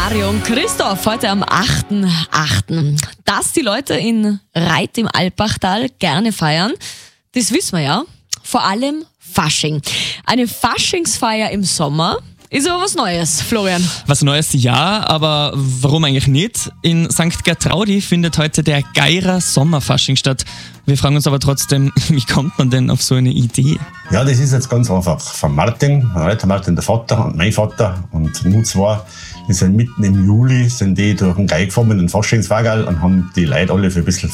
Mario und Christoph heute am 8.8. Dass die Leute in Reit im Alpachtal gerne feiern, das wissen wir ja. Vor allem Fasching. Eine Faschingsfeier im Sommer ist aber was Neues, Florian. Was Neues, ja, aber warum eigentlich nicht? In St. Gertraudi findet heute der Geirer Sommerfasching statt. Wir fragen uns aber trotzdem, wie kommt man denn auf so eine Idee? Ja, das ist jetzt ganz einfach. Von Martin, der Vater und mein Vater und nur zwei, die sind mitten im Juli sind die durch den Geig gefahren mit dem Faschingswagen und haben die Leute alle für ein bisschen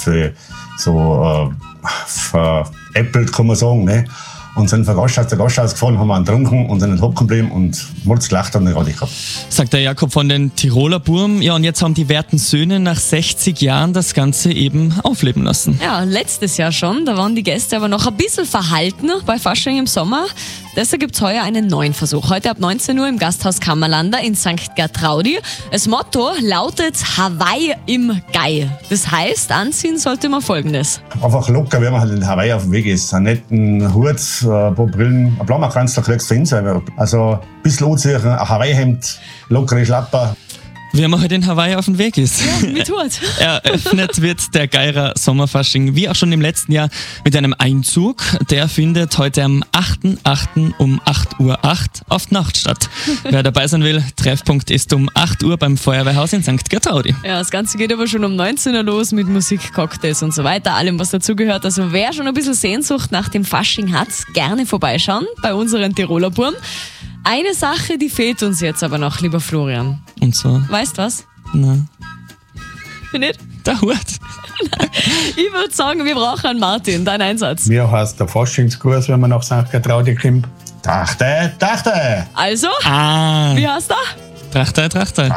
veräppelt, kann man sagen. Ne? Und sind von Gasthaus zu Gasthaus gefahren, haben einen getrunken und sind in den Hop geblieben und Murz gelacht haben gerade gehabt. Sagt der Jakob von den Tiroler Burm. Ja, und jetzt haben die werten Söhne nach 60 Jahren das Ganze eben aufleben lassen. Ja, letztes Jahr schon, da waren die Gäste aber noch ein bisschen verhalten bei Fasching im Sommer. Deshalb gibt's heuer einen neuen Versuch. Heute ab 19 Uhr im Gasthaus Kammerlander in St. Gertraudi. Das Motto lautet Hawaii im Gai. Das heißt, anziehen sollte man Folgendes. Einfach locker, wenn man halt in Hawaii auf dem Weg ist. Einen netten Hut, ein paar Brillen, ein Blaumarkranz, da kriegst du hin. Also ein bisschen anziehen, ein Hawaii-Hemd, lockere Schlapper. Wer mal heute in Hawaii auf dem Weg ist. Ja, mit Hut. Eröffnet wird der Geirer Sommerfasching, wie auch schon im letzten Jahr, mit einem Einzug. Der findet heute am 8.8. um 8.08 Uhr auf Nacht statt. Wer dabei sein will, Treffpunkt ist um 8 Uhr beim Feuerwehrhaus in St. Gertraudi. Ja, das Ganze geht aber schon um 19 Uhr los mit Musik, Cocktails und so weiter, allem was dazugehört. Also wer schon ein bisschen Sehnsucht nach dem Fasching hat, gerne vorbeischauen bei unseren Tiroler Burm. Eine Sache, die fehlt uns jetzt aber noch, lieber Florian. Und so? Weißt was? Nein. Nicht? Der Hut. Ich würde sagen, wir brauchen einen Martin, dein Einsatz. Mir heißt der Faschingskurs, wenn man nach St. Gertraudi kommt. Dachte. Also, Ah, wie heißt der? Trachte. Dachte.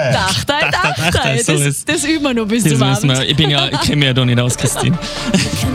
So ist- Das üben wir noch bis Das zum wissen Abend. wir. Ich kenne mich ja da nicht aus, Christine.